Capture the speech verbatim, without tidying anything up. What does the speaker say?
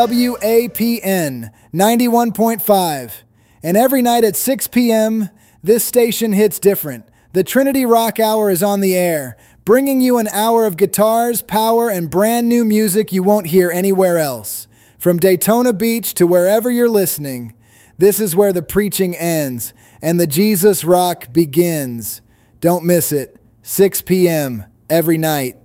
W A P N ninety-one point five. And every night at six p.m., this station hits different. The Trinity Rock Hour is on the air, bringing you an hour of guitars, power, and brand new music you won't hear anywhere else. From Daytona Beach to wherever you're listening, this is where the preaching ends and the Jesus Rock begins. Don't miss it. six p.m. every night.